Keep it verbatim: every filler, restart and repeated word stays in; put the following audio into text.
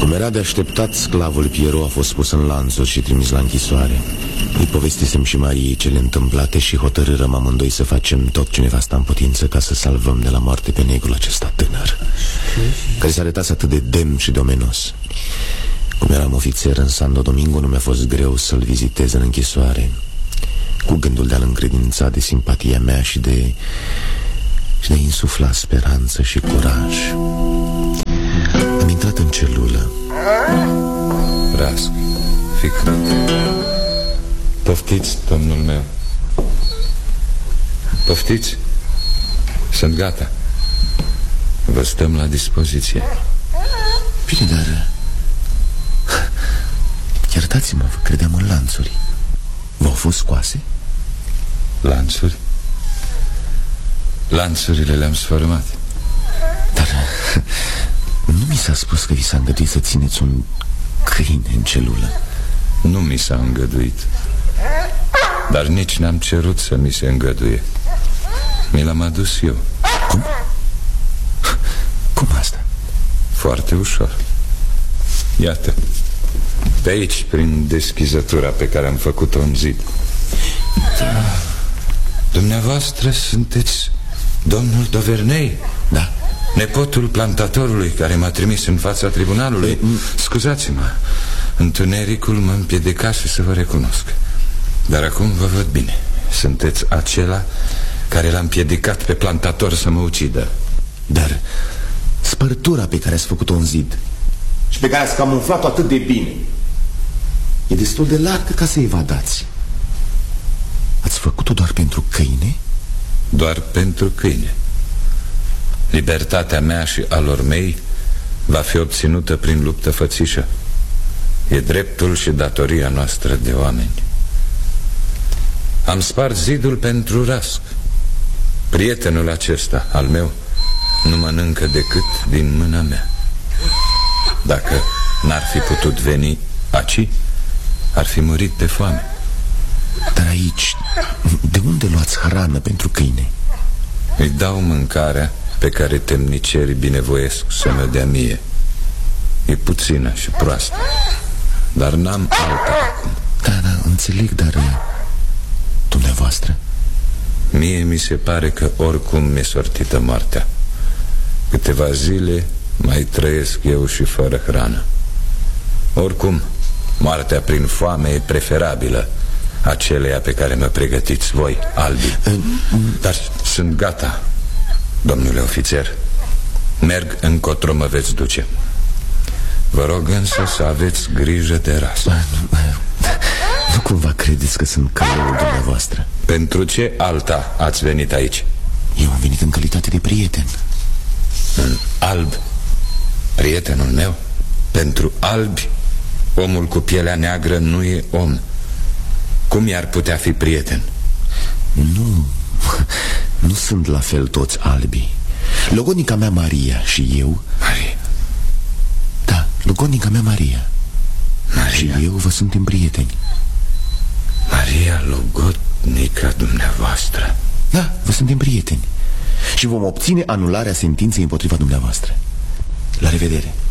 Cum era de așteptat, sclavul Piero a fost pus în lanțuri și trimis la închisoare. Îi povestisem și Mariei cele întâmplate și hotărârăm amândoi să facem tot ce ne va sta în putință ca să salvăm de la moarte pe negrul acesta tânăr, care s-a arătat atât de demn și domenos. Cum eram ofițer în Santo Domingo, nu mi-a fost greu să-l vizitez în închisoare, cu gândul de a-l încredința de simpatia mea și de... și de a insufla speranță și curaj. Am intrat în celulă. Rask, fică, poftiți, domnul meu. Poftiți? Sunt gata. Vă stăm la dispoziție. Bine, dar... iertați-mă, vă credeam în lanțuri. V-au fost scoase? Lanțuri? Lanțurile le-am sfărâmat. Dar nu mi s-a spus că vi s-a îngăduit să țineți un câine în celulă. Nu mi s-a îngăduit, dar nici n-am cerut să mi se îngăduie. Mi l-am adus eu. Cum? Cum asta? Foarte ușor. Iată, pe aici, prin deschizătura pe care am făcut-o în zid. Da. Dumneavoastră sunteți domnul Dovernei? Da. Nepotul plantatorului care m-a trimis în fața tribunalului. E, scuzați-mă, întunericul mă împiedicase să vă recunosc. Dar acum vă văd bine. Sunteți acela care l-a împiedicat pe plantator să mă ucidă. Dar spărtura pe care ați făcut-o în zid și pe care ați camuflat-o atât de bine e destul de largă ca să evadați. Ați făcut-o doar pentru câine? Doar pentru câine. Libertatea mea și a lor mei va fi obținută prin luptă fățișă. E dreptul și datoria noastră de oameni. Am spart zidul pentru Rask. Prietenul acesta, al meu, nu mănâncă decât din mâna mea. Dacă n-ar fi putut veni aici, ar fi murit de foame. Dar aici, de unde luați hrană pentru câine? Îi dau mâncarea pe care temnicerii binevoiesc să mă dea mie. E puțină și proastă, dar n-am alta acum. Da, da, înțeleg, dar dumneavoastră? Mie mi se pare că oricum mi-e sortită moartea. Câteva zile mai trăiesc eu și fără hrană. Oricum, moartea prin foame e preferabilă aceleia pe care mă pregătiți voi, albi. Dar sunt gata, domnule ofițer. Merg încotro mă veți duce. Vă rog însă să aveți grijă de Rask. Nu cumva credeți că sunt călăul dumneavoastră? Pentru ce alta ați venit aici? Eu am venit în calitate de prieten. În alb? Prietenul meu? Pentru albi, omul cu pielea neagră nu e om. Cum i-ar putea fi prieten? Nu, nu sunt la fel toți albi. Logodnica mea Maria și eu. Maria? Da, logodnica mea Maria. Maria? Și eu vă suntem prieteni. Maria, logodnica dumneavoastră? Da, vă suntem prieteni. Și vom obține anularea sentinței împotriva dumneavoastră. La revedere.